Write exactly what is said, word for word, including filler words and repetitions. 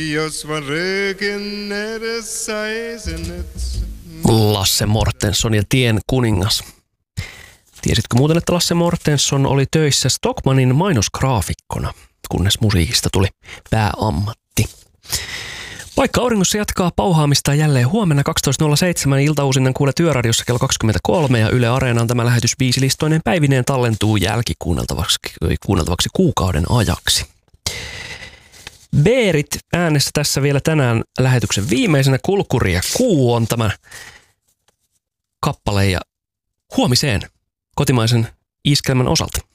Jos vaan röökin edessä ei sen nyt. Lasse Mortensson ja Tien kuningas. Tiesitkö muuten, että Lasse Mortensson oli töissä Stockmannin mainosgraafikkona, kunnes musiikista tuli pääammatti. Paikka auringossa jatkaa pauhaamista jälleen huomenna kaksitoista nolla seitsemän iltauusinnan kuule Työradiossa kello kaksikymmentäkolme ja Yle Areenaan tämä lähetys viisilistoinen päivineen tallentuu jälkikuunneltavaksi kuunneltavaksi kuukauden ajaksi. Beerit äänessä tässä vielä tänään lähetyksen viimeisenä. Kulkuri ja kuu on tämä kappale ja huomiseen kotimaisen iskelmän osalta.